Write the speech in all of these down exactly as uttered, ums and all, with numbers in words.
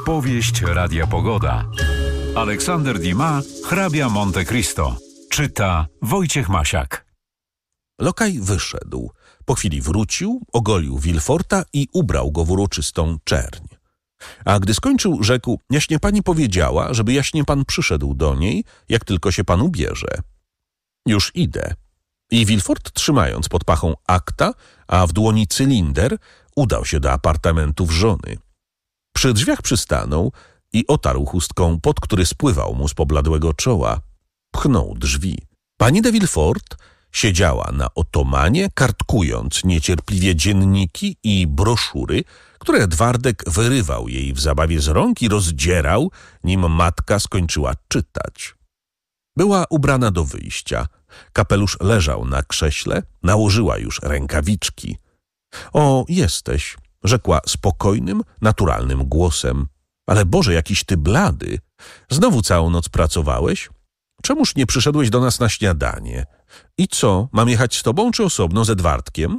Powieść Radia Pogoda. Aleksander Dumas, hrabia Monte Cristo. Czyta Wojciech Masiak. Lokaj wyszedł. Po chwili wrócił, ogolił Villeforta i ubrał go w uroczystą czerń. A gdy skończył, rzekł: jaśnie pani powiedziała, żeby jaśnie pan przyszedł do niej, jak tylko się pan ubierze. Już idę. I Villefort, trzymając pod pachą akta, a w dłoni cylinder, udał się do apartamentów żony. Przy drzwiach przystanął i otarł chustką pot, który spływał mu z pobladłego czoła. Pchnął drzwi. Pani de Villefort siedziała na otomanie, kartkując niecierpliwie dzienniki i broszury, które Edwardek wyrywał jej w zabawie z rąk i rozdzierał, nim matka skończyła czytać. Była ubrana do wyjścia. Kapelusz leżał na krześle, nałożyła już rękawiczki. O, jesteś, rzekła spokojnym, naturalnym głosem. Ale Boże, jakiś ty blady. Znowu całą noc pracowałeś? Czemuż nie przyszedłeś do nas na śniadanie? I co, mam jechać z tobą czy osobno z Edwardkiem?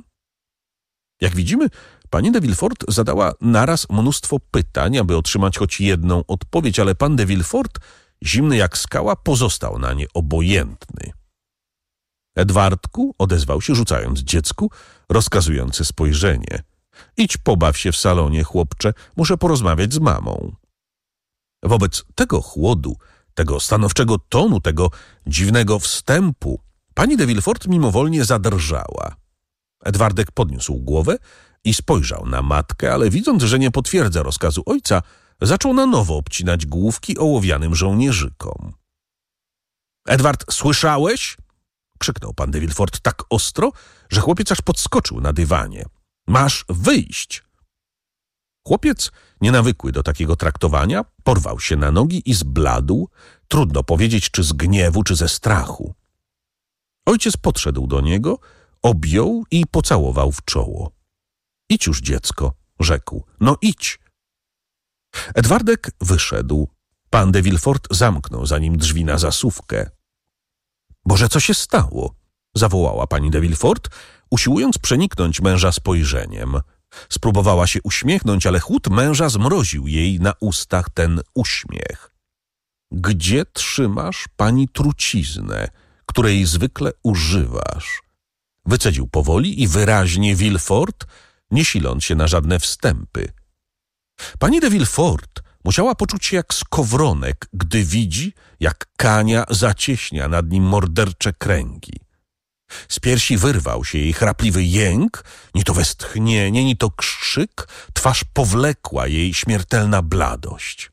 Jak widzimy, pani de Villefort zadała naraz mnóstwo pytań, aby otrzymać choć jedną odpowiedź, ale pan de Villefort, zimny jak skała, pozostał na nie obojętny. Edwardku, odezwał się, rzucając dziecku rozkazujące spojrzenie. Idź pobaw się w salonie, chłopcze, muszę porozmawiać z mamą. Wobec tego chłodu, tego stanowczego tonu, tego dziwnego wstępu, pani de Villefort mimowolnie zadrżała. Edwardek podniósł głowę i spojrzał na matkę, ale widząc, że nie potwierdza rozkazu ojca, zaczął na nowo obcinać główki ołowianym żołnierzykom. Edward, słyszałeś? Krzyknął pan de Villefort tak ostro, że chłopiec aż podskoczył na dywanie. Masz wyjść! Chłopiec, nienawykły do takiego traktowania, porwał się na nogi i zbladł, trudno powiedzieć, czy z gniewu, czy ze strachu. Ojciec podszedł do niego, objął i pocałował w czoło. Idź już, dziecko, rzekł. No idź. Edwardek wyszedł. Pan de Villefort zamknął za nim drzwi na zasówkę. Boże, co się stało? Zawołała pani de Villefort, usiłując przeniknąć męża spojrzeniem. Spróbowała się uśmiechnąć, ale chłód męża zmroził jej na ustach ten uśmiech. Gdzie trzymasz pani truciznę, której zwykle używasz? Wycedził powoli i wyraźnie Villefort, nie siląc się na żadne wstępy. Pani de Villefort musiała poczuć się jak skowronek, gdy widzi, jak Kania zacieśnia nad nim mordercze kręgi. Z piersi wyrwał się jej chrapliwy jęk, ni to westchnienie, ni to krzyk, twarz powlekła jej śmiertelna bladość.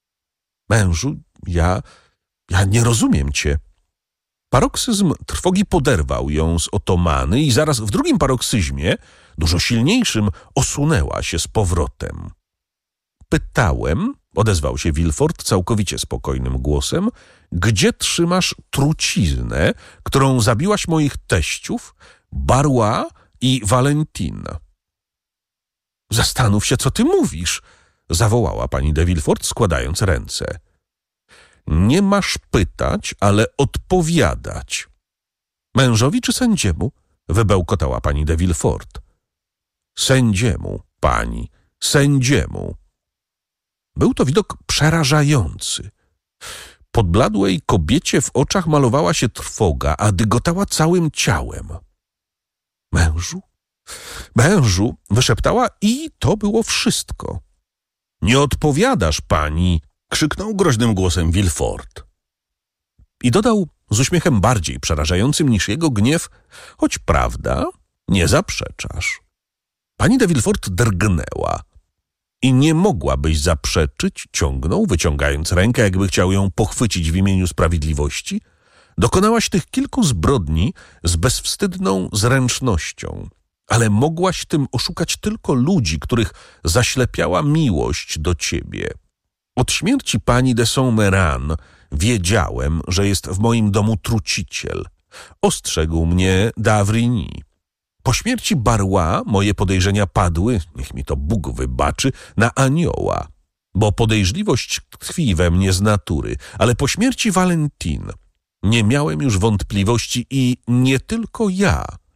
Mężu, ja, ja nie rozumiem cię. Paroksyzm trwogi poderwał ją z otomany i zaraz w drugim paroksyzmie, dużo silniejszym, osunęła się z powrotem. Pytałem, odezwał się Villefort całkowicie spokojnym głosem, gdzie trzymasz truciznę, którą zabiłaś moich teściów, Barrois i Valentine? Zastanów się, co ty mówisz, zawołała pani de Villefort, składając ręce. Nie masz pytać, ale odpowiadać. Mężowi czy sędziemu? Wybełkotała pani de Villefort. Sędziemu, pani, sędziemu. Był to widok przerażający. Podbladłej kobiecie w oczach malowała się trwoga, a dygotała całym ciałem. Mężu? Mężu, wyszeptała i to było wszystko. Nie odpowiadasz, pani, krzyknął groźnym głosem Villefort. I dodał z uśmiechem bardziej przerażającym niż jego gniew, choć prawda, nie zaprzeczasz. Pani de Villefort drgnęła. I nie mogłabyś zaprzeczyć, ciągnął, wyciągając rękę, jakby chciał ją pochwycić w imieniu sprawiedliwości. Dokonałaś tych kilku zbrodni z bezwstydną zręcznością, ale mogłaś tym oszukać tylko ludzi, których zaślepiała miłość do ciebie. Od śmierci pani de Saint-Méran wiedziałem, że jest w moim domu truciciel. Ostrzegł mnie d'Avrigny. Po śmierci Barrois moje podejrzenia padły, niech mi to Bóg wybaczy, na anioła, bo podejrzliwość tkwi we mnie z natury, ale po śmierci Valentine nie miałem już wątpliwości i nie tylko ja.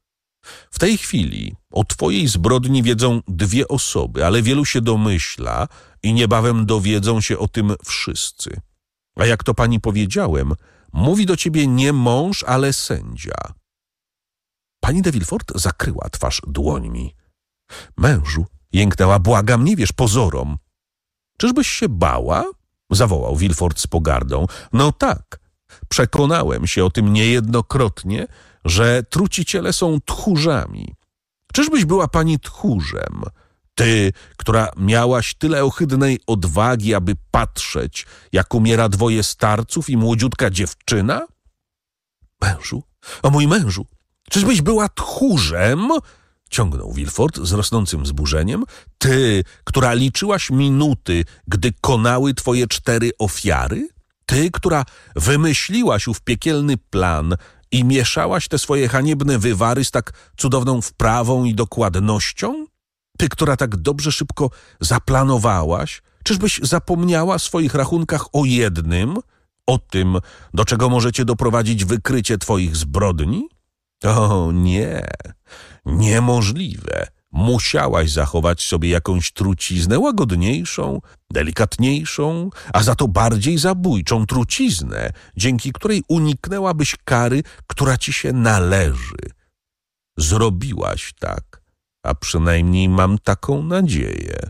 W tej chwili o twojej zbrodni wiedzą dwie osoby, ale wielu się domyśla i niebawem dowiedzą się o tym wszyscy. A jak to pani powiedziałem, mówi do ciebie nie mąż, ale sędzia. Pani de Villefort zakryła twarz dłońmi. Mężu, jęknęła, błagam, nie wierz pozorom. Czyżbyś się bała? Zawołał Villefort z pogardą. No tak, przekonałem się o tym niejednokrotnie, że truciciele są tchórzami. Czyżbyś była pani tchórzem? Ty, która miałaś tyle ohydnej odwagi, aby patrzeć, jak umiera dwoje starców i młodziutka dziewczyna? Mężu, o mój mężu, czyżbyś była tchórzem? Ciągnął Villefort z rosnącym wzburzeniem. Ty, która liczyłaś minuty, gdy konały twoje cztery ofiary? Ty, która wymyśliłaś ów piekielny plan i mieszałaś te swoje haniebne wywary z tak cudowną wprawą i dokładnością? Ty, która tak dobrze szybko zaplanowałaś, czyżbyś zapomniała o swoich rachunkach o jednym, o tym, do czego możecie doprowadzić wykrycie twoich zbrodni? O nie, niemożliwe. Musiałaś zachować sobie jakąś truciznę łagodniejszą, delikatniejszą, a za to bardziej zabójczą truciznę, dzięki której uniknęłabyś kary, która ci się należy. Zrobiłaś tak, a przynajmniej mam taką nadzieję.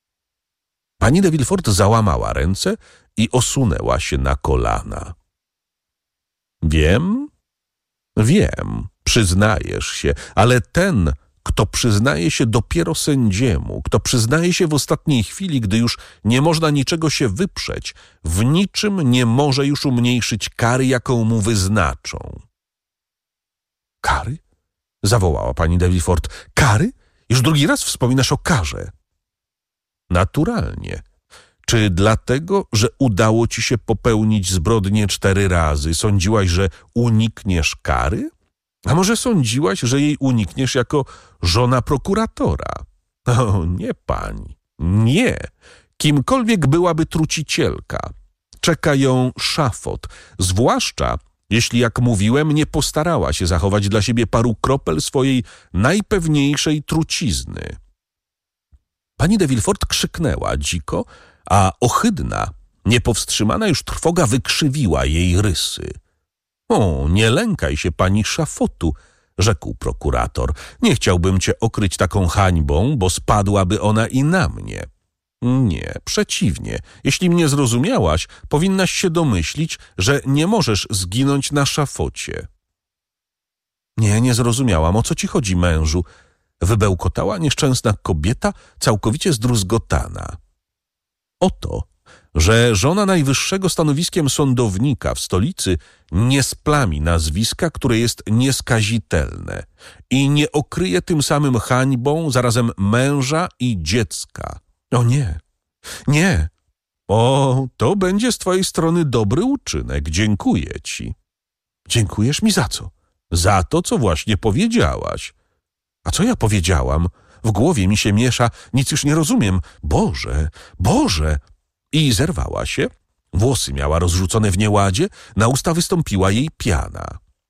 Pani de Villefort załamała ręce i osunęła się na kolana. Wiem, wiem, przyznajesz się, ale ten, kto przyznaje się dopiero sędziemu, kto przyznaje się w ostatniej chwili, gdy już nie można niczego się wyprzeć, w niczym nie może już umniejszyć kary, jaką mu wyznaczą. Kary? Zawołała pani de Villefort. Kary? Już drugi raz wspominasz o karze. Naturalnie. Czy dlatego, że udało ci się popełnić zbrodnię cztery razy, sądziłaś, że unikniesz kary? A może sądziłaś, że jej unikniesz jako żona prokuratora? O, nie pani, nie. Kimkolwiek byłaby trucicielka. Czeka ją szafot, zwłaszcza jeśli, jak mówiłem, nie postarała się zachować dla siebie paru kropel swojej najpewniejszej trucizny. Pani de Villefort krzyknęła dziko, a ohydna, niepowstrzymana już trwoga wykrzywiła jej rysy. O, nie lękaj się pani szafotu, rzekł prokurator. Nie chciałbym cię okryć taką hańbą, bo spadłaby ona i na mnie. Nie, przeciwnie. Jeśli mnie zrozumiałaś, powinnaś się domyślić, że nie możesz zginąć na szafocie. Nie, nie zrozumiałam. O co ci chodzi, mężu? Wybełkotała nieszczęsna kobieta, całkowicie zdruzgotana. Oto, że żona najwyższego stanowiskiem sądownika w stolicy nie splami nazwiska, które jest nieskazitelne i nie okryje tym samym hańbą zarazem męża i dziecka. O nie, nie. O, to będzie z twojej strony dobry uczynek. Dziękuję ci. Dziękujesz mi za co? Za to, co właśnie powiedziałaś. A co ja powiedziałam? W głowie mi się miesza, nic już nie rozumiem. Boże, Boże! I zerwała się. Włosy miała rozrzucone w nieładzie, na usta wystąpiła jej piana.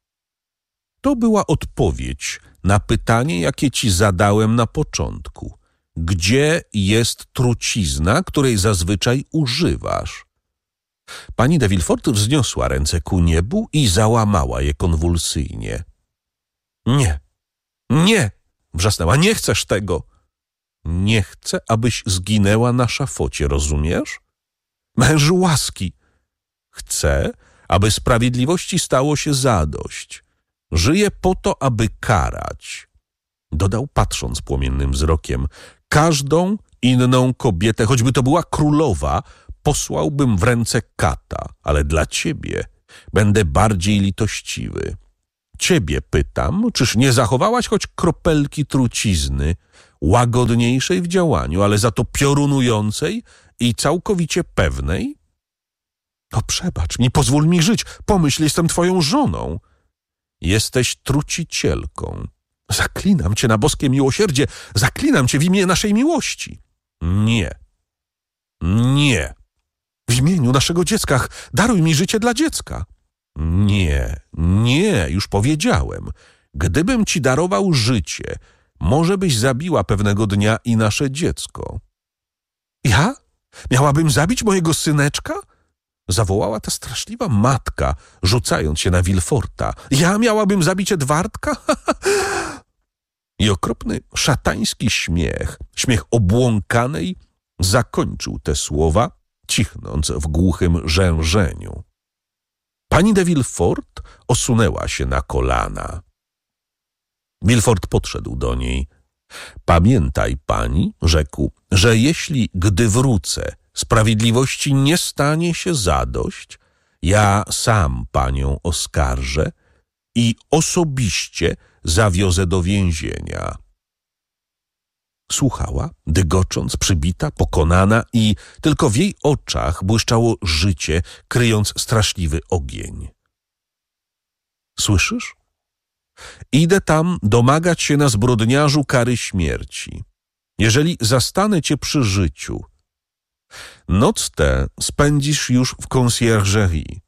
To była odpowiedź na pytanie, jakie ci zadałem na początku. Gdzie jest trucizna, której zazwyczaj używasz? Pani de Villefort wzniosła ręce ku niebu i załamała je konwulsyjnie. Nie, nie, wrzasnęła, nie chcesz tego. Nie chcę, abyś zginęła na szafocie, rozumiesz? Mężu łaski. Chcę, aby sprawiedliwości stało się zadość. Żyję po to, aby karać. Dodał, patrząc płomiennym wzrokiem. Każdą inną kobietę, choćby to była królowa, posłałbym w ręce kata, ale dla ciebie będę bardziej litościwy. Ciebie pytam, czyż nie zachowałaś choć kropelki trucizny, łagodniejszej w działaniu, ale za to piorunującej i całkowicie pewnej? O, przebacz mi, pozwól mi żyć, pomyśl, jestem twoją żoną. Jesteś trucicielką. Zaklinam cię na boskie miłosierdzie, zaklinam cię w imię naszej miłości. Nie. Nie. W imieniu naszego dziecka, daruj mi życie dla dziecka. Nie, nie, już powiedziałem. gdybym ci darował życie, może byś zabiła pewnego dnia i nasze dziecko. Ja? Miałabym zabić mojego syneczka? Zawołała ta straszliwa matka, rzucając się na Villeforta. Ja miałabym zabić Edwardka? I okropny, szatański śmiech, śmiech obłąkanej, zakończył te słowa, cichnąc w głuchym rzężeniu. Pani de Villefort osunęła się na kolana. Villefort podszedł do niej. Pamiętaj pani, rzekł, że jeśli, gdy wrócę, sprawiedliwości nie stanie się zadość, ja sam panią oskarżę i osobiście zawiozę do więzienia. Słuchała, dygocząc, przybita, pokonana i tylko w jej oczach błyszczało życie, kryjąc straszliwy ogień. Słyszysz? Idę tam domagać się na zbrodniarzu kary śmierci. Jeżeli zastanę cię przy życiu, noc tę spędzisz już w conciergerie.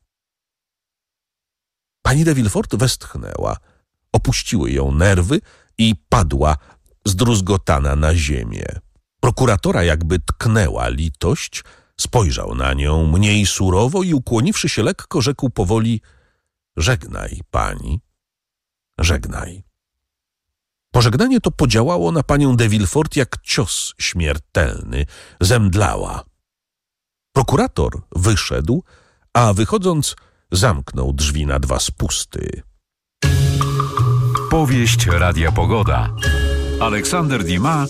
Pani de Villefort westchnęła. Opuściły ją nerwy i padła zdruzgotana na ziemię. Prokuratora jakby tknęła litość, spojrzał na nią mniej surowo i ukłoniwszy się lekko, rzekł powoli: żegnaj, pani, żegnaj. Pożegnanie to podziałało na panią de Villefort jak cios śmiertelny. Zemdlała. Prokurator wyszedł, a wychodząc zamknął drzwi na dwa spusty. Powieść Radia Pogoda. Aleksander Dumas